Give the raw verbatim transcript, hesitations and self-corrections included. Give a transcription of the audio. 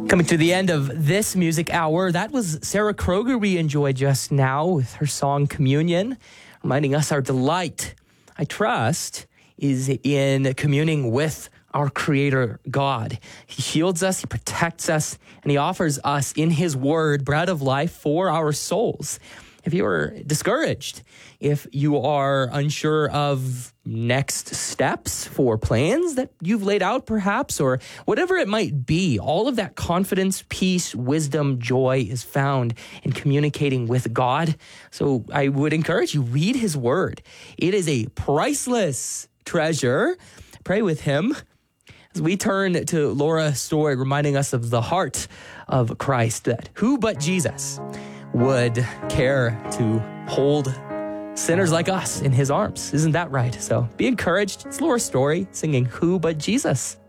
Coming to the end of this music hour, that was Sarah Kroger we enjoyed just now with her song Communion, reminding us our delight, I trust, is in communing with our Creator God. He shields us, He protects us, and He offers us in His Word bread of life for our souls. If you are discouraged, if you are unsure of next steps for plans that you've laid out perhaps, or whatever it might be, all of that confidence, peace, wisdom, joy is found in communicating with God. So I would encourage you, read His Word. It is a priceless treasure. Pray with Him. As we turn to Laura's story, reminding us of the heart of Christ, that who but Jesus would care to hold sinners like us in His arms. Isn't that right? So be encouraged. It's Laura's story, singing Who But Jesus.